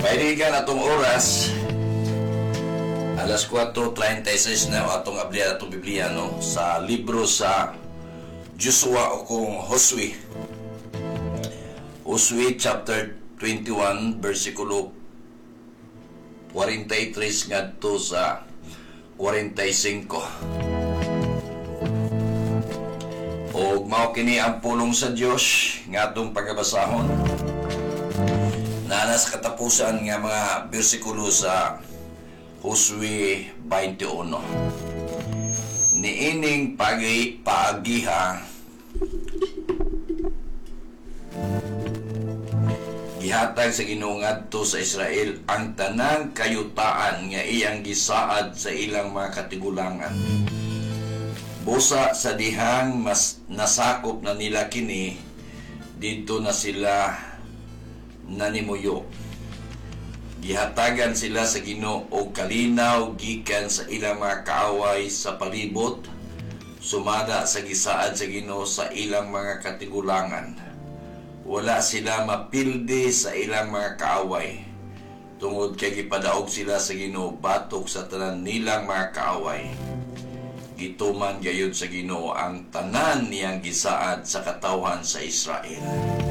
Kaibigan, atong oras alas 4:36 na atong abliya atong Biblia no sa libro sa Joshua o kung Josue chapter 21 versikulo 43 ngadto sa 45. O mao kini ang pulong sa Dios nga atong pagabasahon. Nanas katapusan nga mga bersikulo sa Josue 21. Niining paagiha gihatag sa Ginoo ngadto sa Israel ang tanang kayutaan nga iyang gisaad sa ilang mga katigulangan. Busa sa dihang mas nasakop na nila kini, dito na sila nanimuyo. Gihatagan sila sa Ginoo og kalinaw gikan sa ilang mga kaaway sa palibot, sumada sa gisaad sa Ginoo sa ilang mga katigulangan. Wala sila mapildi sa ilang mga kaaway, tungod kay gipadaog sila sa Ginoo batok sa tanan nilang mga kaaway. Gituman gayud sa Ginoo ang tanan niyang gisaad sa katawhan sa Israel.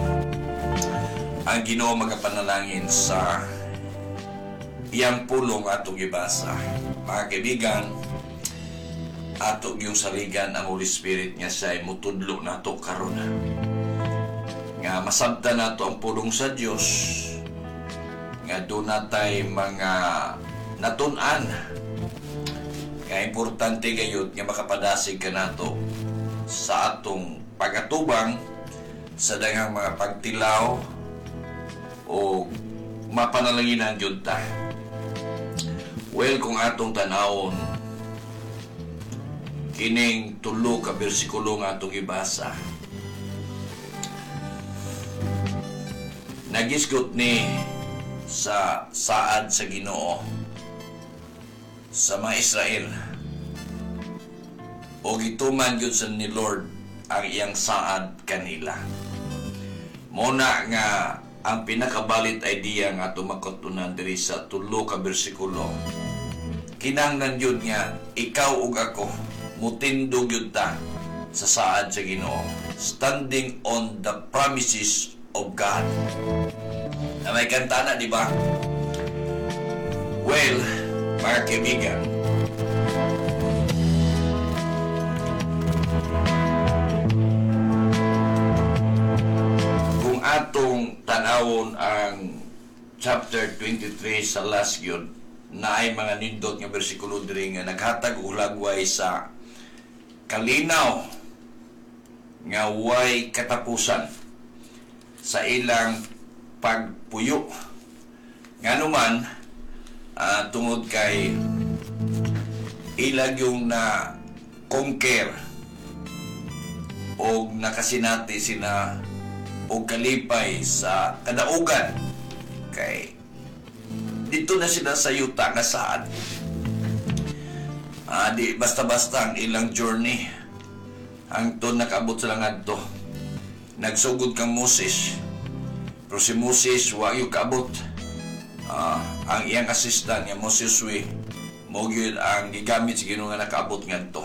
Ang Ginoo magapanalangin sa iyang pulong atong gibasa. Mga kaibigan, ato yung saligan ang Holy Spirit nga siya mutudlo nato karon. Nga masabtan nato ang pulong sa Dios. Nga doon natay mga natun-an. Nga importante gayud nga makapadasig ka nato sa atong pagatubang sa daghang mga pagtilaw o mapanalanginan jud ta. Well, kung atong tanawon kining tulo ka bersikulo nga atong ibasa, nagisgot ni sa saad sa Ginoo sa mga Israel o gituman yun sa ni Lord ang iyang saad kanila. Muna nga ang pinakabalit idea nga tumakot-unan diri sa tulo ka bersikulo, kinahanglan yun nga ikaw ug ako mutindog yun ta sa saad sa Ginoo, standing on the promises of God. Na may kanta na, di ba? Well, mga kaibigan, kung atong tanawon ang chapter 23 sa last yun, na ay mga nindot nga bersikulo diri nga naghatag og lagway sa kalinaw nga way katapusan sa ilang pagpuyo. Nganuman, tungod kay ilag yung na conquer o nakasinati sina o kalipay sa kadaugan, kay dito na sila sa yuta nga saad. Di basta-basta ang ilang journey hangtod nakaabot sila ngadto. Nagsugod kang Moses, pero si Moses wa yung kaabot. Ang iyang assistant nga Moses mo gyud ang gigamit sa Ginoo nga nakaabot ngadto.